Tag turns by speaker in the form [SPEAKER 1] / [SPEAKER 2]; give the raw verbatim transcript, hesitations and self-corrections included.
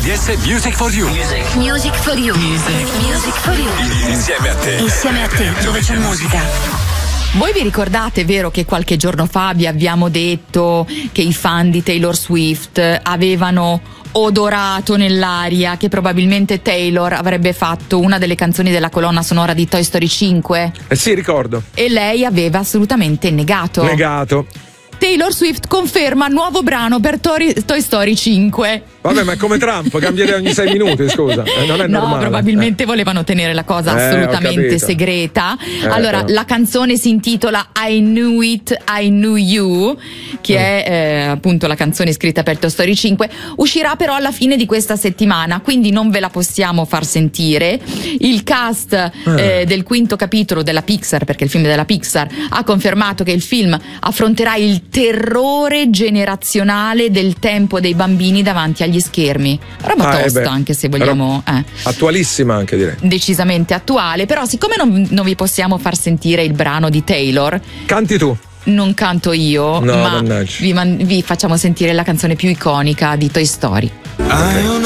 [SPEAKER 1] D S Music for You.
[SPEAKER 2] Music, Music for You. Music. Music for You.
[SPEAKER 1] Insieme a te.
[SPEAKER 2] Insieme a te, dove c'è musica.
[SPEAKER 3] Voi vi ricordate, vero, che qualche giorno fa vi abbiamo detto che i fan di Taylor Swift avevano odorato nell'aria che probabilmente Taylor avrebbe fatto una delle canzoni della colonna sonora di Toy Story cinque?
[SPEAKER 4] Eh sì, ricordo.
[SPEAKER 3] E lei aveva assolutamente negato.
[SPEAKER 4] Negato.
[SPEAKER 3] Taylor Swift conferma nuovo brano per Toy Story cinque.
[SPEAKER 4] Vabbè, ma è come Trump, cambierei ogni sei minuti, scusa. Eh, non è
[SPEAKER 3] no,
[SPEAKER 4] normale.
[SPEAKER 3] probabilmente
[SPEAKER 4] eh.
[SPEAKER 3] volevano tenere la cosa
[SPEAKER 4] Eh,
[SPEAKER 3] assolutamente segreta.
[SPEAKER 4] Eh,
[SPEAKER 3] allora,
[SPEAKER 4] però.
[SPEAKER 3] la canzone si intitola I Knew It, I Knew You, che mm. è eh, appunto la canzone scritta per Toy Story cinque. Uscirà però alla fine di questa settimana, quindi non ve la possiamo far sentire. Il cast eh, del quinto capitolo della Pixar, perché il film è della Pixar, ha confermato che il film affronterà il terrore generazionale del tempo dei bambini davanti agli schermi. Roba
[SPEAKER 4] Ah,
[SPEAKER 3] tosta,
[SPEAKER 4] eh beh,
[SPEAKER 3] anche se vogliamo eh.
[SPEAKER 4] attualissima anche, direi.
[SPEAKER 3] Decisamente attuale, però siccome non, non vi possiamo far sentire il brano di Taylor,
[SPEAKER 4] canti tu.
[SPEAKER 3] Non canto io,
[SPEAKER 4] no,
[SPEAKER 3] ma vi, man- vi facciamo sentire la canzone più iconica di Toy Story.
[SPEAKER 4] Okay.